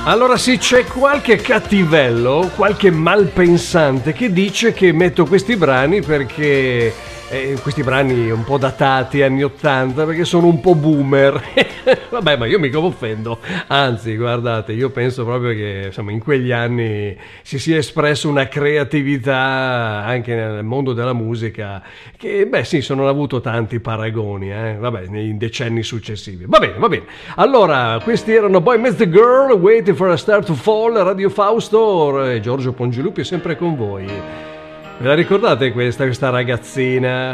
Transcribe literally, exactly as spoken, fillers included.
Allora sì, c'è qualche cattivello, qualche malpensante che dice che metto questi brani perché eh, questi brani un po' datati, anni ottanta, perché sono un po' boomer. Vabbè, ma io mica mi offendo, anzi, guardate, io penso proprio che insomma in quegli anni si sia espresso una creatività anche nel mondo della musica che, beh sì, sono avuto tanti paragoni, eh? Vabbè, nei decenni successivi. Va bene, va bene. Allora, questi erano Boy Meets the Girl, Waiting for a Star to Fall, Radio Fausto, e Giorgio Pongilupi è sempre con voi. Ve la ricordate questa, questa ragazzina?